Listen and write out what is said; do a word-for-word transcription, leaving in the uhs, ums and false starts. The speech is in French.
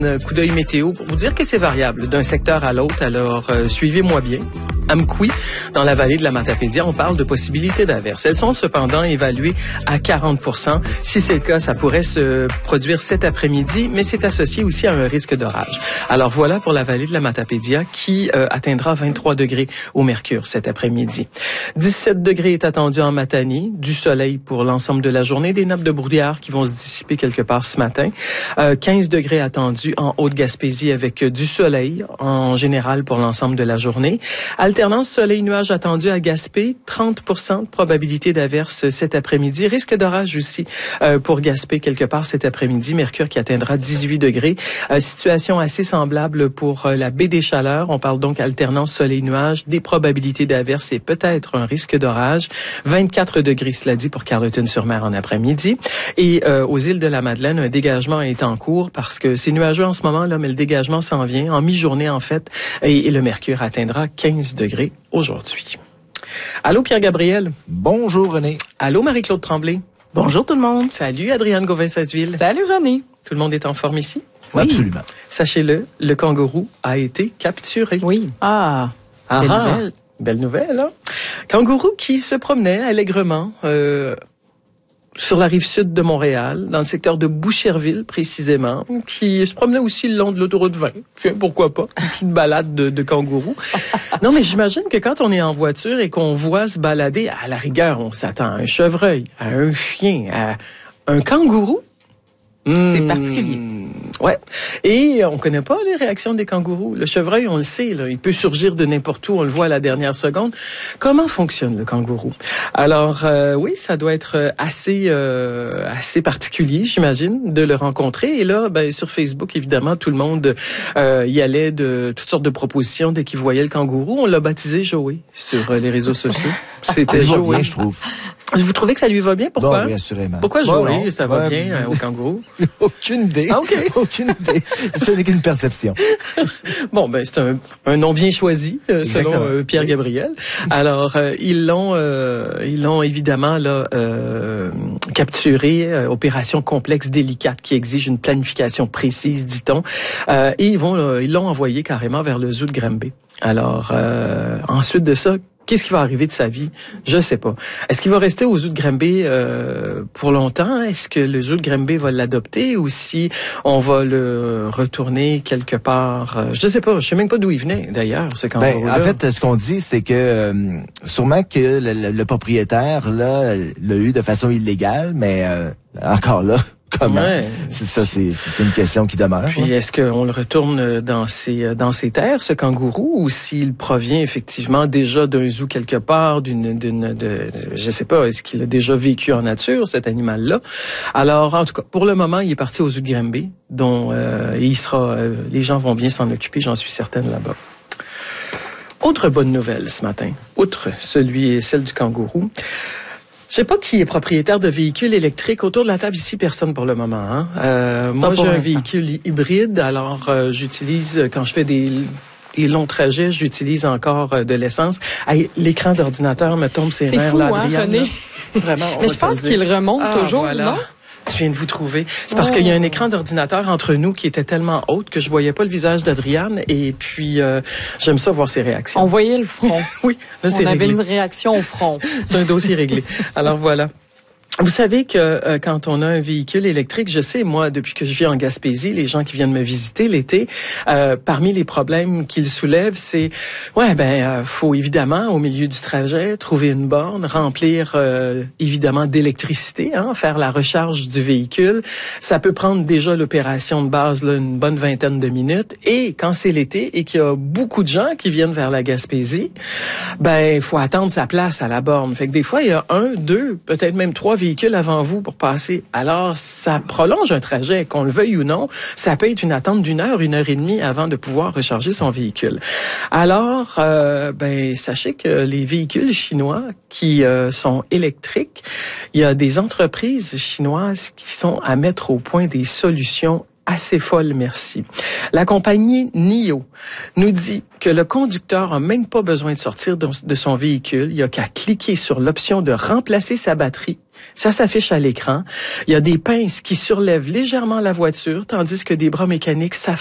Un coup d'œil météo pour vous dire que c'est variable d'un secteur à l'autre. Alors, euh, suivez-moi bien. À Mkoui, dans la vallée de la Matapédia, on parle de possibilités d'averses. Elles sont cependant évaluées à quarante pour cent. Si c'est le cas, ça pourrait se produire cet après-midi, mais c'est associé aussi à un risque d'orage. Alors voilà pour la vallée de la Matapédia qui euh, atteindra vingt-trois degrés au mercure cet après-midi. dix-sept degrés est attendu en Matanie, du soleil pour l'ensemble de la journée, des nappes de brouillard qui vont se dissiper quelque part ce matin. Euh, quinze degrés attendus en Haute-Gaspésie avec du soleil en général pour l'ensemble de la journée. Alternance soleil-nuage attendue à Gaspé, trente pour cent de probabilité d'averse cet après-midi. Risque d'orage aussi euh, pour Gaspé quelque part cet après-midi. Mercure qui atteindra dix-huit degrés. Euh, situation assez semblable pour euh, la baie des Chaleurs. On parle donc alternance soleil-nuage, des probabilités d'averse et peut-être un risque d'orage. vingt-quatre degrés, cela dit, pour Carleton-sur-Mer en après-midi. Et euh, aux îles de la Madeleine, un dégagement est en cours parce que c'est nuageux en ce moment, là, mais le dégagement s'en vient en mi-journée en fait. Et, et le mercure atteindra quinze degrés aujourd'hui. Allô, Pierre-Gabriel. Bonjour, René. Allô, Marie-Claude Tremblay. Bonjour tout le monde. Salut, Adrienne Gauvin-Sasseville. Salut, René. Tout le monde est en forme ici? Oui. Absolument. Sachez-le, le kangourou a été capturé. Oui. Ah, ah belle ah, nouvelle. Belle nouvelle, hein? Kangourou qui se promenait allègrement euh, sur la rive sud de Montréal, dans le secteur de Boucherville précisément, qui se promenait aussi le long de l'autoroute vingt. Tiens, pourquoi pas? Une petite balade de, de kangourou. Non, mais j'imagine que quand on est en voiture et qu'on voit se balader, à la rigueur, on s'attend à un chevreuil, à un chien, à un kangourou. C'est Mmh, particulier. Ouais. Et on connaît pas les réactions des kangourous. Le chevreuil, on le sait, là, il peut surgir de n'importe où, on le voit à la dernière seconde. Comment fonctionne le kangourou? Alors, euh, oui, ça doit être assez euh, assez particulier, j'imagine, de le rencontrer. Et là, ben, sur Facebook, évidemment, tout le monde euh, y allait de toutes sortes de propositions dès qu'il voyait le kangourou. On l'a bautisé Joey sur euh, les réseaux sociaux. C'était Joey. Bien, je trouve. Vous trouvez que ça lui va bien? Pourquoi? Bon, oui, assurément. Pourquoi bon, Joey, non. ça va ouais, bien euh, au kangourou? Aucune idée. Ah, OK. Aucune idée. Ce n'est qu'une perception. Bon, ben c'est un, un nom bien choisi, euh, selon euh, Pierre Gabriel. Alors, euh, ils l'ont euh, ils l'ont évidemment là euh, capturé, euh, opération complexe, délicate, qui exige une planification précise, dit-on. Euh, et ils vont euh, ils l'ont envoyé carrément vers le zoo de Granby. Alors, euh, ensuite de ça, qu'est-ce qui va arriver de sa vie? Je sais pas. Est-ce qu'il va rester au zoo de Granby euh, pour longtemps? Est-ce que le zoo de Granby va l'adopter ou si on va le retourner quelque part? Euh, je sais pas. Je sais même pas d'où il venait, d'ailleurs, ce kangourou-là. Ben, en fait, ce qu'on dit, c'est que euh, sûrement que le, le, le propriétaire là l'a eu de façon illégale, mais euh, encore là, comment? Ouais. C'est ça, c'est, c'est une question qui demeure. Puis hein. est-ce qu'on le retourne dans ses dans ses terres, ce kangourou, ou s'il provient effectivement déjà d'un zoo quelque part, d'une d'une de, je sais pas, est-ce qu'il a déjà vécu en nature cet animal-là? Alors en tout cas, pour le moment, il est parti au zoo de Granby, dont euh, il sera, euh, les gens vont bien s'en occuper, j'en suis certaine là-bas. Autre bonne nouvelle ce matin, outre celui et celle du kangourou. Je sais pas qui est propriétaire de véhicules électriques. Autour de la table ici, personne pour le moment. Hein? Euh, moi, j'ai un véhicule hybride. Alors, euh, j'utilise, quand je fais des, des longs trajets, j'utilise encore euh, de l'essence. Hey, l'écran d'ordinateur me tombe ses C'est nerfs, fou, là, hein, Adrienne, René? là. Vraiment, on Mais va je se pense le qu'il dire. remonte Ah, toujours, voilà. non? Je viens de vous trouver. C'est parce Oh. qu'il y a un écran d'ordinateur entre nous qui était tellement haute que je voyais pas le visage d'Adriane. Et puis, euh, j'aime ça voir ses réactions. On voyait le front. Oui, là, c'est On avait réglé. une réaction au front. C'est un dossier réglé. Alors voilà. Vous savez que euh, quand on a un véhicule électrique, je sais, moi, depuis que je vis en Gaspésie, les gens qui viennent me visiter l'été, euh, parmi les problèmes qu'ils soulèvent, c'est, ouais, ben, euh, faut évidemment, au milieu du trajet, trouver une borne, remplir, euh, évidemment, d'électricité, hein, faire la recharge du véhicule. Ça peut prendre déjà l'opération de base, là, une bonne vingtaine de minutes. Et quand c'est l'été et qu'il y a beaucoup de gens qui viennent vers la Gaspésie, ben, il faut attendre sa place à la borne. Fait que des fois, il y a un, deux, peut-être même trois véhicules avant vous pour passer. Alors, ça prolonge un trajet, qu'on le veuille ou non. Ça peut être une attente d'une heure, une heure et demie avant de pouvoir recharger son véhicule. Alors, euh, ben, sachez que les véhicules chinois qui euh, sont électriques, il y a des entreprises chinoises qui sont à mettre au point des solutions assez folle, merci. La compagnie N I O nous dit que le conducteur a même pas besoin de sortir de, de son véhicule. Il y a qu'à cliquer sur l'option de remplacer sa batterie. Ça s'affiche à l'écran. Il y a des pinces qui surlèvent légèrement la voiture, tandis que des bras mécaniques s'affranchissent